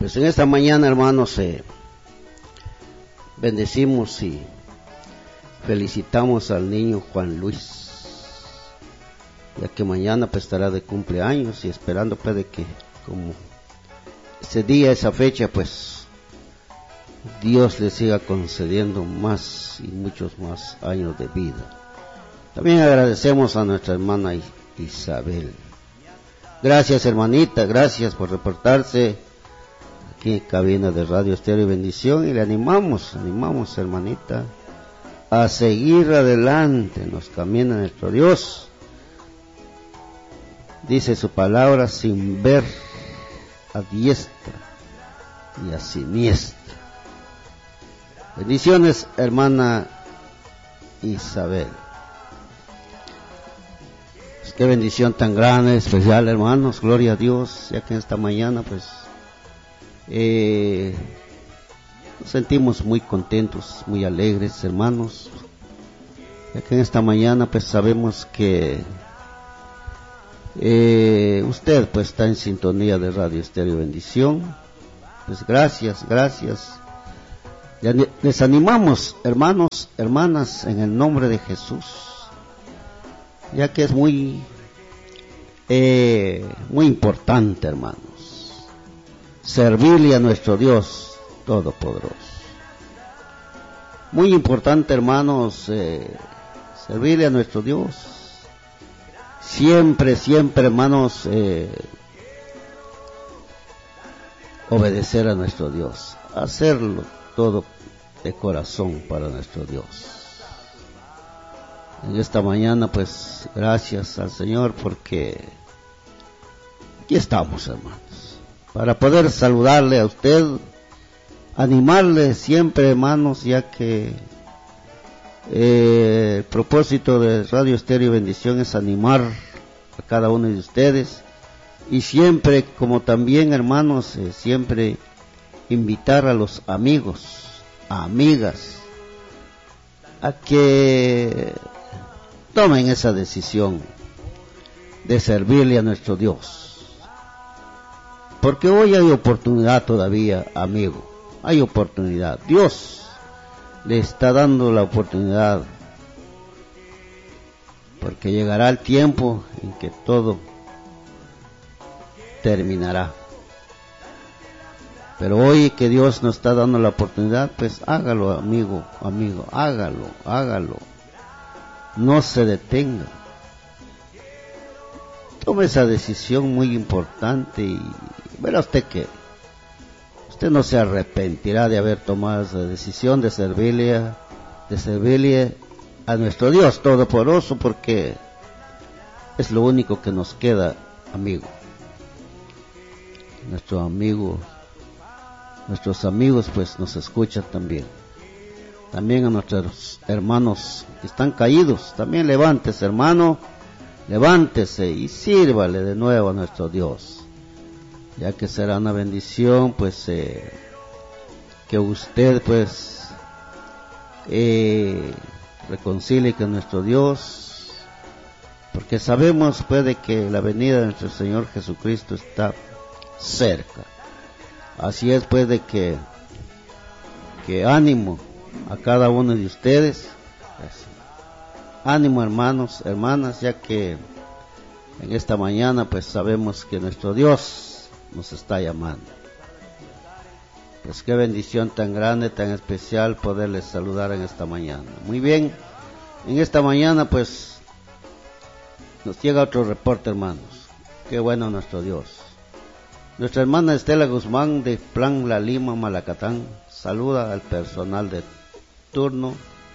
Pues en esta mañana, hermanos, bendecimos y felicitamos al niño Juan Luis, ya que mañana pues estará de cumpleaños y esperando pues de que como ese día, esa fecha, pues Dios le siga concediendo más y muchos más años de vida. También agradecemos a nuestra hermana Isabel. Gracias, hermanita, gracias por reportarse aquí en cabina de Radio Estéreo y Bendición, y le animamos, hermanita, a seguir adelante en los caminos de nuestro Dios. Dice su palabra, sin ver a diestra y a siniestra. Bendiciones, hermana Isabel. Pues qué bendición tan grande, especial, hermanos, gloria a Dios, ya que esta mañana pues nos sentimos muy contentos, muy alegres, hermanos, ya que en esta mañana pues sabemos que usted pues está en sintonía de Radio Estéreo Bendición. Pues gracias. Ya les animamos, hermanos, hermanas, en el nombre de Jesús, ya que es muy importante, hermanos, servirle a nuestro Dios Todopoderoso. Muy importante, hermanos, servirle a nuestro Dios. Siempre, hermanos, obedecer a nuestro Dios, hacerlo todo de corazón para nuestro Dios. En esta mañana, pues, gracias al Señor porque aquí estamos, hermanos, para poder saludarle a usted, animarle siempre, hermanos, ya que el propósito de Radio Estéreo Bendición es animar a cada uno de ustedes, y siempre, como también, hermanos, siempre invitar a los amigos, amigas, a que tomen esa decisión de servirle a nuestro Dios, porque hoy hay oportunidad todavía, amigo, hay oportunidad. Dios le está dando la oportunidad, porque llegará el tiempo en que todo terminará. Pero hoy que Dios nos está dando la oportunidad, pues hágalo, amigo, hágalo. No se detenga. Tome esa decisión muy importante y verá usted que usted no se arrepentirá de haber tomado esa decisión de servirle a nuestro Dios Todopoderoso, porque es lo único que nos queda, amigo. Nuestros amigos pues nos escuchan también a nuestros hermanos que están caídos. También levántese, hermano, levántese y sírvale de nuevo a nuestro Dios, ya que será una bendición pues que usted pues reconcilie con nuestro Dios, porque sabemos pues de que la venida de nuestro Señor Jesucristo está cerca. Así es pues de que ánimo a cada uno de ustedes, ánimo, hermanos, hermanas, ya que en esta mañana pues sabemos que nuestro Dios nos está llamando. Pues qué bendición tan grande, tan especial poderles saludar en esta mañana. Muy bien, en esta mañana pues nos llega otro reporte, hermanos. Qué bueno nuestro Dios. Nuestra hermana Estela Guzmán de Plan La Lima, Malacatán, saluda al personal de turno.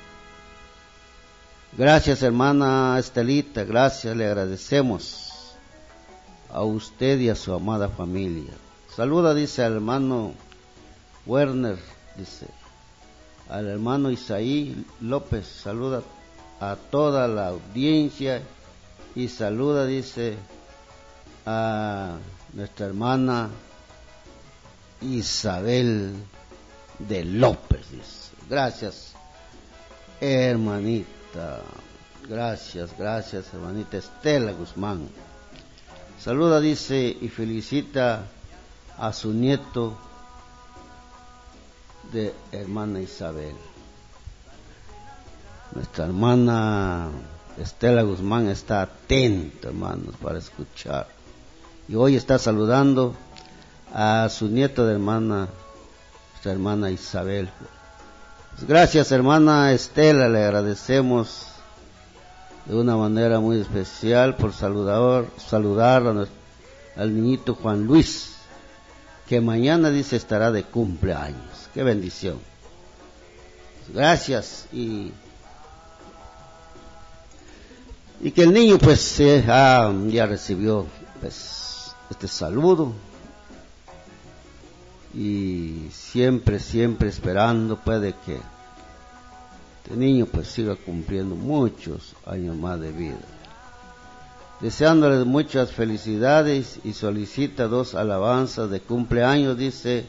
Gracias, hermana Estelita, gracias, le agradecemos a usted y a su amada familia. Saluda, dice, al hermano Werner, dice, al hermano Isaí López, saluda a toda la audiencia y saluda, dice, a nuestra hermana Isabel de López, dice. Gracias, hermanita. Gracias, hermanita Estela Guzmán. Saluda, dice, y felicita a su nieto de hermana Isabel. Nuestra hermana Estela Guzmán está atenta, hermanos, para escuchar. Y hoy está saludando a su nieto de hermana, nuestra hermana Isabel. Pues gracias, hermana Estela, le agradecemos de una manera muy especial por saludar al niñito Juan Luis, que mañana dice estará de cumpleaños. Qué bendición. Gracias y que el niño pues ya recibió pues este saludo y siempre esperando puede que este niño pues siga cumpliendo muchos años más de vida. Deseándoles muchas felicidades y solicita 2 alabanzas de cumpleaños, dice,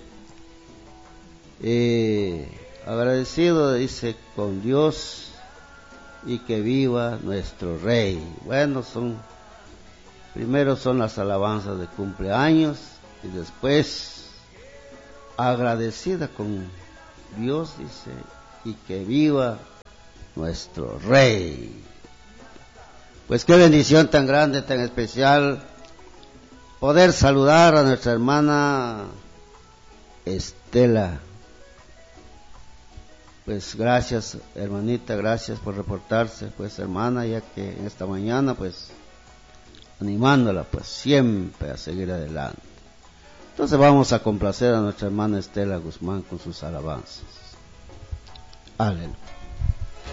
agradecido, dice, con Dios y que viva nuestro Rey. Bueno, primero son las alabanzas de cumpleaños y después agradecida con Dios, dice, y que viva nuestro Rey. Pues qué bendición tan grande, tan especial, poder saludar a nuestra hermana Estela. Pues gracias, hermanita, gracias por reportarse, pues hermana, ya que en esta mañana, pues, animándola, pues, siempre a seguir adelante. Entonces vamos a complacer a nuestra hermana Estela Guzmán con sus alabanzas. Aleluya.